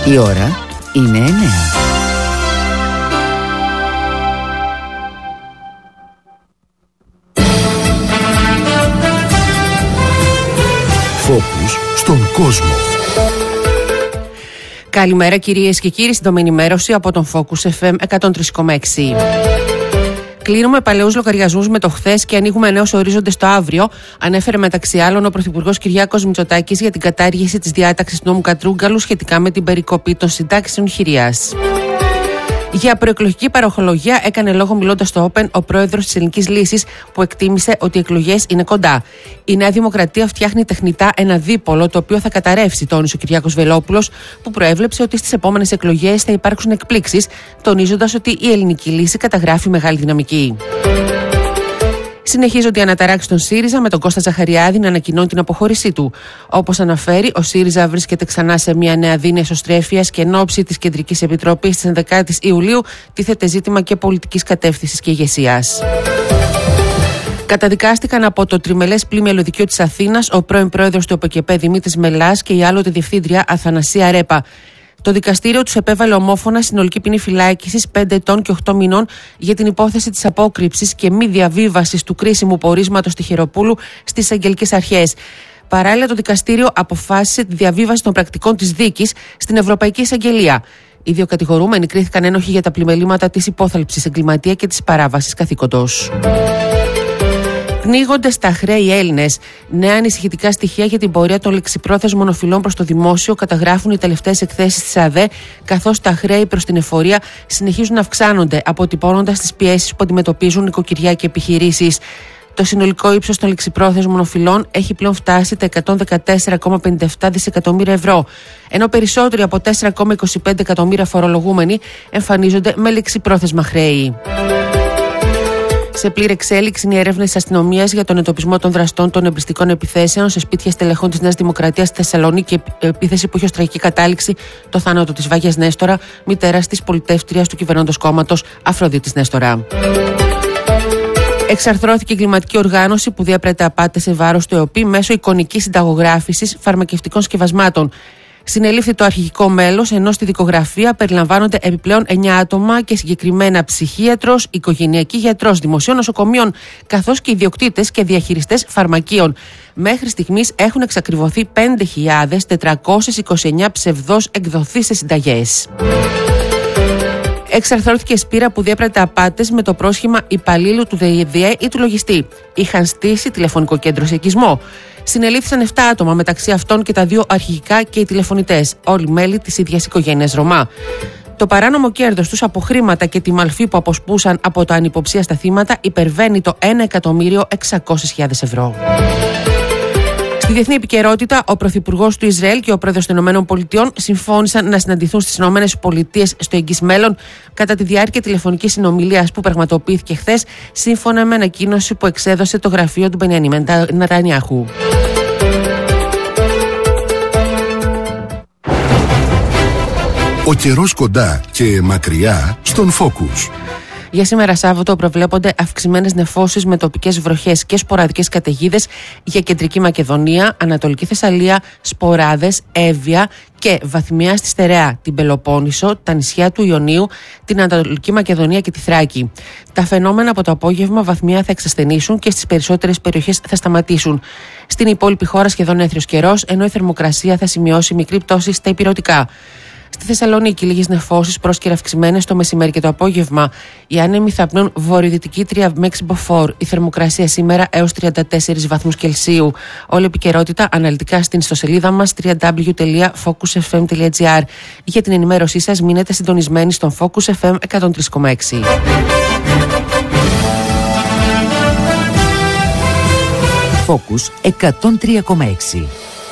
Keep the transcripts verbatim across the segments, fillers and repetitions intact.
Η ώρα είναι εννέα. Φόκους στον κόσμο. Καλημέρα κυρίες και κύριοι, στην ενημέρωση από τον Focus εφ εμ εκατόν τρία κόμμα έξι. Κλείνουμε παλαιούς λογαριασμούς με το χθες και ανοίγουμε νέους ορίζοντες το αύριο, ανέφερε μεταξύ άλλων ο Πρωθυπουργός Κυριάκος Μητσοτάκης για την κατάργηση της διάταξης νόμου Κατρούγκαλου σχετικά με την περικοπή των συντάξεων χιλιάς. Για προεκλογική παροχολογία έκανε λόγο μιλώντας στο Open ο πρόεδρος της Ελληνικής Λύσης, που εκτίμησε ότι οι εκλογές είναι κοντά. Η Νέα Δημοκρατία φτιάχνει τεχνητά ένα δίπολο το οποίο θα καταρρεύσει, τόνισε ο Κυριάκος Βελόπουλος, που προέβλεψε ότι στις επόμενες εκλογές θα υπάρξουν εκπλήξεις, τονίζοντας ότι η Ελληνική Λύση καταγράφει μεγάλη δυναμική. Συνεχίζονται οι αναταράξεις των ΣΥΡΙΖΑ, με τον Κώστα Ζαχαριάδη να ανακοινώνει την αποχώρησή του. Όπως αναφέρει, ο ΣΥΡΙΖΑ βρίσκεται ξανά σε μια νέα δίνεια εσωστρέφειας και εν ώψη της Κεντρικής Επιτροπής της ενδεκάτης Ιουλίου τίθεται ζήτημα και πολιτικής κατεύθυνσης και ηγεσίας. Καταδικάστηκαν από το τριμελές πλημελωδικείο της Αθήνας ο πρώην πρόεδρος του ΟΠΕΚΕΠΕ Δημήτρης Μελάς και η άλλοτε διευθύντρια Αθανασία Ρέπα. Το δικαστήριο τους επέβαλε ομόφωνα συνολική ποινή φυλάκισης πέντε ετών και οκτώ μηνών για την υπόθεση της απόκρυψης και μη διαβίβασης του κρίσιμου πορίσματος Τυχεροπούλου στις αγγελικές αρχές. Παράλληλα, το δικαστήριο αποφάσισε τη διαβίβαση των πρακτικών της δίκης στην Ευρωπαϊκή Εισαγγελία. Οι δύο κατηγορούμενοι κρίθηκαν ένοχοι για τα πλημελήματα της υπόθαλψης εγκληματία και της παράβασης καθήκοντος. Πνίγονται στα χρέη Έλληνες. Νέα ανησυχητικά στοιχεία για την πορεία των λεξιπρόθεσμων οφειλών προς το δημόσιο καταγράφουν οι τελευταίες εκθέσεις της ΑΔΕ, καθώς τα χρέη προς την εφορία συνεχίζουν να αυξάνονται, αποτυπώνοντας τις πιέσεις που αντιμετωπίζουν νοικοκυριά και επιχειρήσεις. Το συνολικό ύψος των λεξιπρόθεσμων οφειλών έχει πλέον φτάσει τα εκατόν δεκατέσσερα κόμμα πενήντα επτά δισεκατομμύρια ευρώ, ενώ περισσότεροι από τέσσερα κόμμα είκοσι πέντε εκατομμύρια φορολογούμενοι εμφανίζονται με λεξιπρόθεσμα χρέη. Σε πλήρη εξέλιξη είναι οι έρευνες της αστυνομίας για τον εντοπισμό των δραστών των εμπριστικών επιθέσεων σε σπίτια στελεχών της Νέας Δημοκρατίας στη Θεσσαλονίκη, επίθεση που είχε ως τραγική κατάληξη το θάνατο της Βάγιας Νέστορα, μητέρας της πολιτεύτριας του κυβερνώντος κόμματος Αφροδίτης Νέστορα. Εξαρθρώθηκε η εγκληματική οργάνωση που διέπρεται απάτες σε βάρος του ΕΟΠΗ μέσω εικονικής συνταγογράφησης φαρμακευτικών σκευασμάτων. Συνελήφθη το αρχηγικό μέλος, ενώ στη δικογραφία περιλαμβάνονται επιπλέον εννιά άτομα και συγκεκριμένα ψυχίατρος, οικογενειακή γιατρός δημοσίων νοσοκομείων, καθώς και ιδιοκτήτες και διαχειριστές φαρμακείων. Μέχρι στιγμής έχουν εξακριβωθεί πέντε χιλιάδες τετρακόσιες είκοσι εννιά ψευδώς εκδοθήσεις συνταγές. Εξαρθρώθηκε σπήρα που διέπρατε απάτες με το πρόσχημα υπαλλήλου του ΔΕΙΔΕ ή του λογιστή. Είχαν στήσει τηλεφωνικό κέντρο σε οικισμό. Συνελήφθησαν επτά άτομα, μεταξύ αυτών και τα δύο αρχηγικά και οι τηλεφωνητές, όλοι μέλη της ίδιας οικογένειας Ρωμά. Το παράνομο κέρδος τους από χρήματα και τη μαλφή που αποσπούσαν από τα ανυποψία στα θύματα υπερβαίνει το ένα εκατομμύριο εξακόσιες χιλιάδες ευρώ. Στη διεθνή επικαιρότητα, ο Πρωθυπουργός του Ισραήλ και ο Πρόεδρος των ΗΠΑ συμφώνησαν να συναντηθούν στις ΗΠΑ στο εγγύς μέλλον κατά τη διάρκεια τηλεφωνικής συνομιλίας που πραγματοποιήθηκε χθες, σύμφωνα με ανακοίνωση που εξέδωσε το γραφείο του Μπενιαμίν Νετανιάχου. Ο καιρός κοντά και μακριά στον Focus. Για σήμερα Σάββατο προβλέπονται αυξημένες νεφώσεις με τοπικές βροχές και σποραδικές καταιγίδες για κεντρική Μακεδονία, Ανατολική Θεσσαλία, Σποράδες, Εύβοια και βαθμιά στη Στερεά, την Πελοπόννησο, τα νησιά του Ιωνίου, την Ανατολική Μακεδονία και τη Θράκη. Τα φαινόμενα από το απόγευμα βαθμιά θα εξασθενήσουν και στις περισσότερες περιοχές θα σταματήσουν. Στην υπόλοιπη χώρα σχεδόν έθριος καιρός, ενώ η θερμοκρασία θα σημειώσει μικρή πτώση στα ηπειρωτικά. Στη Θεσσαλονίκη, λίγες νεφώσεις πρόσκαιρα αυξημένες το μεσημέρι και το απόγευμα. Οι άνεμοι θα πνέουν βορειοδυτική τρία με έξι μποφόρ. Η θερμοκρασία σήμερα έως τριάντα τέσσερις βαθμούς Κελσίου. Όλη επικαιρότητα αναλυτικά στην ιστοσελίδα μας double-u double-u double-u τελεία focus f m τελεία g r. Για την ενημέρωσή σας μείνετε συντονισμένοι στον Focus εφ εμ εκατόν τρία κόμμα έξι. Focus εκατόν τρία κόμμα έξι.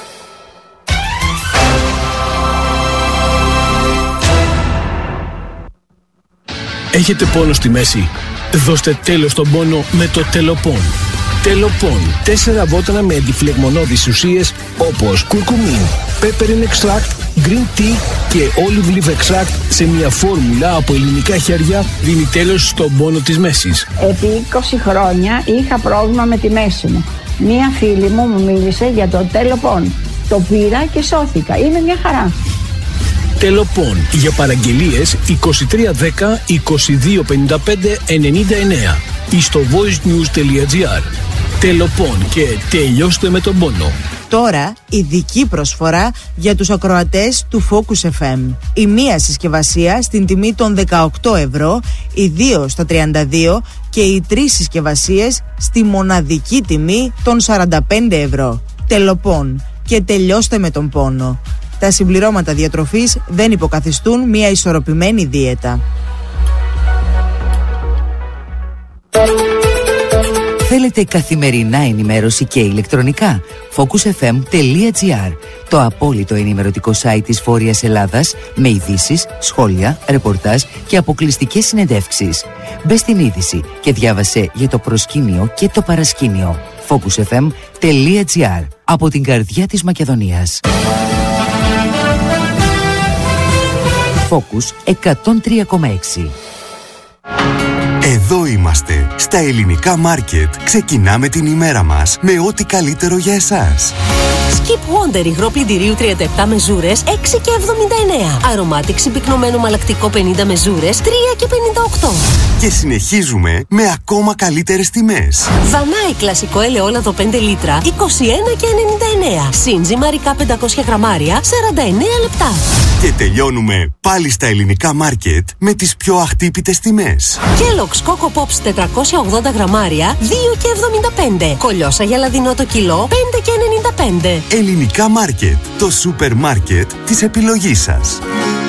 Έχετε πόνο στη μέση? Δώστε τέλος στον πόνο με το Τελοπών. Τελοπών. Τέσσερα βότανα με αντιφλεγμονώδεις ουσίες όπως κουρκουμίν, peppermint extract, green tea και olive leaf extract σε μια φόρμουλα από ελληνικά χέρια δίνει τέλος στον πόνο της μέσης. Επί είκοσι χρόνια είχα πρόβλημα με τη μέση μου. Μία φίλη μου μου μίλησε για το Τελοπών. Το πήρα και σώθηκα. Είναι μια χαρά. Τελοπών. Για παραγγελίες είκοσι τρία δέκα είκοσι δύο πενήντα πέντε ενενήντα εννέα ή στο voicenews.gr. Τελοπών και τελειώστε με τον πόνο. Τώρα ειδική προσφορά για τους ακροατές του Focus εφ εμ. Η μία συσκευασία στην τιμή των δεκαοκτώ ευρώ, οι δύο στα τριάντα δύο και οι τρεις συσκευασίες στη μοναδική τιμή των σαράντα πέντε ευρώ. Τελοπών και τελειώστε με τον πόνο. Τα συμπληρώματα διατροφής δεν υποκαθιστούν μια ισορροπημένη δίαιτα. Θέλετε καθημερινά ενημέρωση και ηλεκτρονικά? focus f m τελεία g r, το απόλυτο ενημερωτικό site της Βόρειας Ελλάδας, με ειδήσεις, σχόλια, ρεπορτάζ και αποκλειστικές συνεντεύξεις. Μπες στην είδηση και διάβασε για το προσκήνιο και το παρασκήνιο. focus f m τελεία g r, από την καρδιά της Μακεδονίας. Focus εκατόν τρία κόμμα έξι. Εδώ είμαστε, στα ελληνικά μάρκετ. Ξεκινάμε την ημέρα μας με ό,τι καλύτερο για εσάς. Skip Wonder υγρό πλυντηρίου τριάντα επτά μεζούρες έξι και εβδομήντα εννέα. Aromatic συμπυκνωμένο μαλακτικό πενήντα μεζούρες τρία και πενήντα οκτώ. Και συνεχίζουμε με ακόμα καλύτερες τιμές. Δανάη κλασικό ελαιόλαδο πέντε λίτρα είκοσι ένα και ενενήντα εννέα. Σίντζι μαρικά πεντακόσια γραμμάρια σαράντα εννέα λεπτά. Και τελειώνουμε πάλι στα ελληνικά μάρκετ με τις πιο αχτύπητες τιμές. Kellogg's Coco Pops τετρακόσια ογδόντα γραμμάρια δύο και εβδομήντα πέντε. Κολιόσα γελαδινό το κιλό πέντε και ενενήντα πέντε. Ελληνικά μάρκετ, το σούπερ μάρκετ της επιλογής σας.